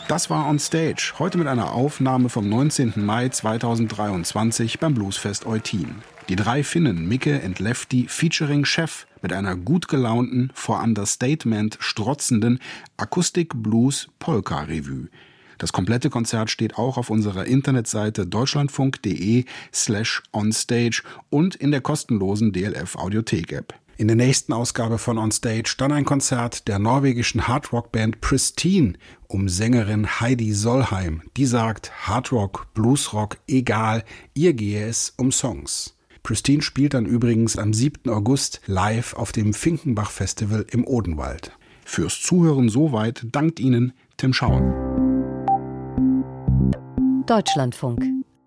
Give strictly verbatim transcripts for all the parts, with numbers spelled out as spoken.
Das war On Stage, heute mit einer Aufnahme vom neunzehnten Mai zweitausenddreiundzwanzig beim Bluesfest Eutin. Die drei Finnen Micke and Lefty featuring Chef mit einer gut gelaunten, vor Understatement strotzenden Akustik-Blues-Polka-Revue. Das komplette Konzert steht auch auf unserer Internetseite deutschlandfunk.de slash onstage und in der kostenlosen D L F-Audiothek-App. In der nächsten Ausgabe von On Stage dann ein Konzert der norwegischen Hardrock-Band Pristine um Sängerin Heidi Solheim. Die sagt, Hardrock, Bluesrock, egal, ihr gehe es um Songs. Pristine spielt dann übrigens am siebten August live auf dem Finkenbach-Festival im Odenwald. Fürs Zuhören soweit dankt Ihnen Tim Schauen. Deutschlandfunk.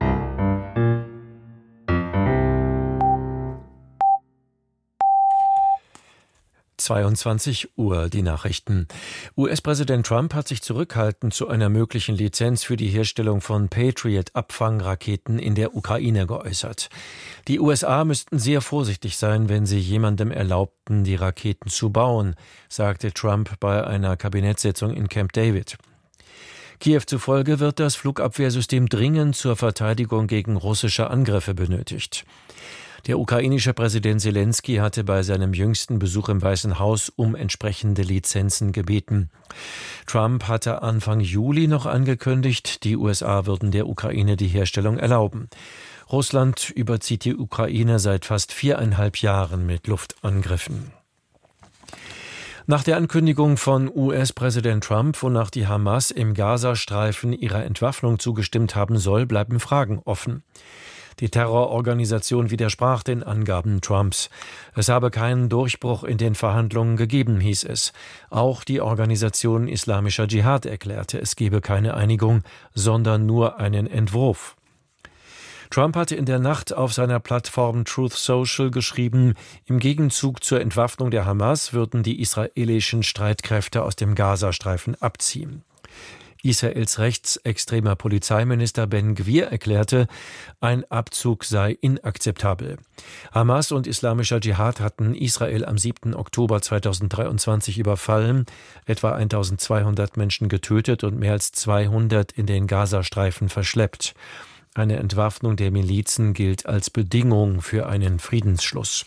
zweiundzwanzig Uhr, die Nachrichten. U S-Präsident Trump hat sich zurückhaltend zu einer möglichen Lizenz für die Herstellung von Patriot-Abfangraketen in der Ukraine geäußert. Die U S A müssten sehr vorsichtig sein, wenn sie jemandem erlaubten, die Raketen zu bauen, sagte Trump bei einer Kabinettssitzung in Camp David. Kiew zufolge wird das Flugabwehrsystem dringend zur Verteidigung gegen russische Angriffe benötigt. Der ukrainische Präsident Selensky hatte bei seinem jüngsten Besuch im Weißen Haus um entsprechende Lizenzen gebeten. Trump hatte Anfang Juli noch angekündigt, die U S A würden der Ukraine die Herstellung erlauben. Russland überzieht die Ukraine seit fast viereinhalb Jahren mit Luftangriffen. Nach der Ankündigung von U S-Präsident Trump, wonach die Hamas im Gazastreifen ihrer Entwaffnung zugestimmt haben soll, bleiben Fragen offen. Die Terrororganisation widersprach den Angaben Trumps. Es habe keinen Durchbruch in den Verhandlungen gegeben, hieß es. Auch die Organisation Islamischer Dschihad erklärte, es gebe keine Einigung, sondern nur einen Entwurf. Trump hatte in der Nacht auf seiner Plattform Truth Social geschrieben, im Gegenzug zur Entwaffnung der Hamas würden die israelischen Streitkräfte aus dem Gazastreifen abziehen. Israels rechtsextremer Polizeiminister Ben Gvir erklärte, ein Abzug sei inakzeptabel. Hamas und Islamischer Dschihad hatten Israel am siebten Oktober zweitausenddreiundzwanzig überfallen, etwa eintausendzweihundert Menschen getötet und mehr als zweihundert in den Gazastreifen verschleppt. Eine Entwaffnung der Milizen gilt als Bedingung für einen Friedensschluss.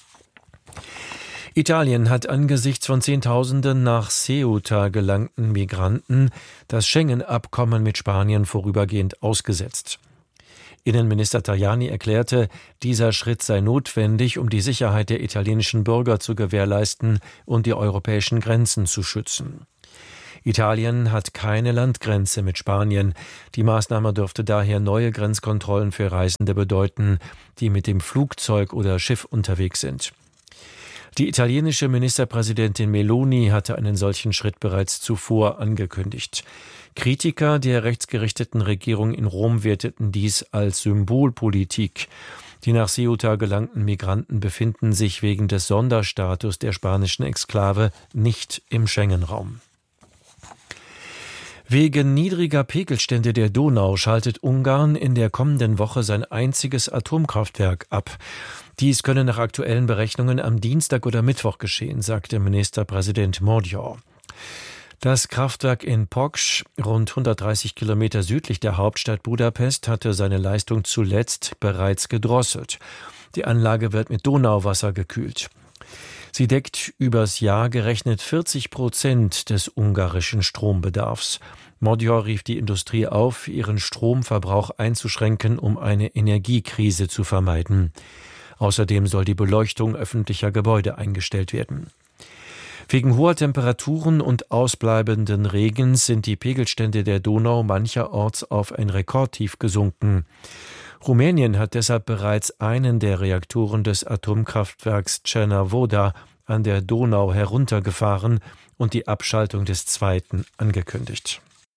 Italien hat angesichts von Zehntausenden nach Ceuta gelangten Migranten das Schengen-Abkommen mit Spanien vorübergehend ausgesetzt. Innenminister Tajani erklärte, dieser Schritt sei notwendig, um die Sicherheit der italienischen Bürger zu gewährleisten und die europäischen Grenzen zu schützen. Italien hat keine Landgrenze mit Spanien. Die Maßnahme dürfte daher neue Grenzkontrollen für Reisende bedeuten, die mit dem Flugzeug oder Schiff unterwegs sind. Die italienische Ministerpräsidentin Meloni hatte einen solchen Schritt bereits zuvor angekündigt. Kritiker der rechtsgerichteten Regierung in Rom werteten dies als Symbolpolitik. Die nach Ceuta gelangten Migranten befinden sich wegen des Sonderstatus der spanischen Exklave nicht im Schengen-Raum. Wegen niedriger Pegelstände der Donau schaltet Ungarn in der kommenden Woche sein einziges Atomkraftwerk ab. Dies könne nach aktuellen Berechnungen am Dienstag oder Mittwoch geschehen, sagte Ministerpräsident Magyar. Das Kraftwerk in Poksch, rund hundertdreißig Kilometer südlich der Hauptstadt Budapest, hatte seine Leistung zuletzt bereits gedrosselt. Die Anlage wird mit Donauwasser gekühlt. Sie deckt übers Jahr gerechnet vierzig Prozent des ungarischen Strombedarfs. Magyar rief die Industrie auf, ihren Stromverbrauch einzuschränken, um eine Energiekrise zu vermeiden. Außerdem soll die Beleuchtung öffentlicher Gebäude eingestellt werden. Wegen hoher Temperaturen und ausbleibenden Regens sind die Pegelstände der Donau mancherorts auf ein Rekordtief gesunken. Rumänien hat deshalb bereits einen der Reaktoren des Atomkraftwerks Cernavoda an der Donau heruntergefahren und die Abschaltung des zweiten angekündigt.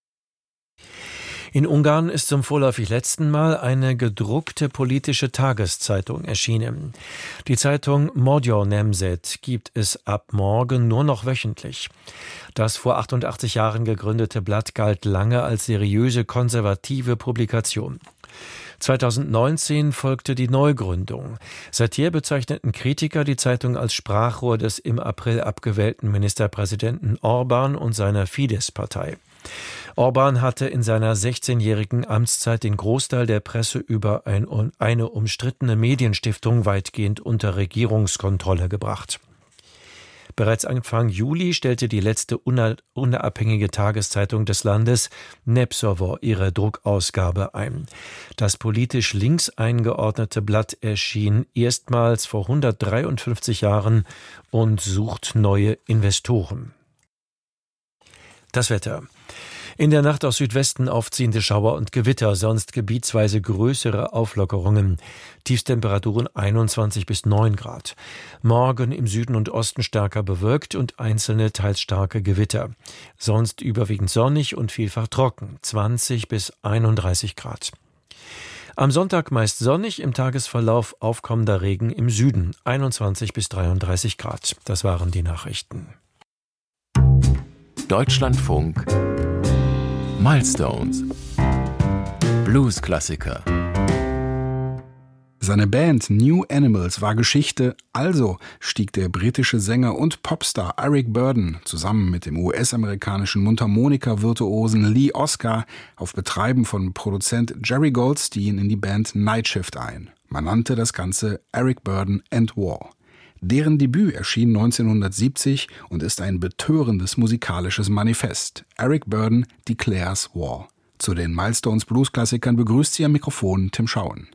In Ungarn ist zum vorläufig letzten Mal eine gedruckte politische Tageszeitung erschienen. Die Zeitung Magyar Nemzet gibt es ab morgen nur noch wöchentlich. Das vor achtundachtzig Jahren gegründete Blatt galt lange als seriöse konservative Publikation. zweitausendneunzehn folgte die Neugründung. Seither bezeichneten Kritiker die Zeitung als Sprachrohr des im April abgewählten Ministerpräsidenten Orbán und seiner Fidesz-Partei. Orban hatte in seiner sechzehnjährigen Amtszeit den Großteil der Presse über ein, eine umstrittene Medienstiftung weitgehend unter Regierungskontrolle gebracht. Bereits Anfang Juli stellte die letzte unabhängige Tageszeitung des Landes, Nepsovo, ihre Druckausgabe ein. Das politisch links eingeordnete Blatt erschien erstmals vor hundertdreiundfünfzig Jahren und sucht neue Investoren. Das Wetter. In der Nacht aus Südwesten aufziehende Schauer und Gewitter, sonst gebietsweise größere Auflockerungen. Tiefstemperaturen einundzwanzig bis neun Grad. Morgen im Süden und Osten stärker bewölkt und einzelne teils starke Gewitter. Sonst überwiegend sonnig und vielfach trocken, zwanzig bis einunddreißig Grad. Am Sonntag meist sonnig, im Tagesverlauf aufkommender Regen im Süden, einundzwanzig bis dreiunddreißig Grad. Das waren die Nachrichten. Deutschlandfunk Milestones. Blues-Klassiker. Seine Band New Animals war Geschichte, also stieg der britische Sänger und Popstar Eric Burdon zusammen mit dem U S-amerikanischen Mundharmonika-Virtuosen Lee Oskar auf Betreiben von Produzent Jerry Goldstein in die Band Night Shift ein. Man nannte das Ganze Eric Burdon and War. Deren Debüt erschien neunzehnhundertsiebzig und ist ein betörendes musikalisches Manifest. Eric Burdon declares war. Zu den Milestones Blues-Klassikern begrüßt sie am Mikrofon Tim Schauen.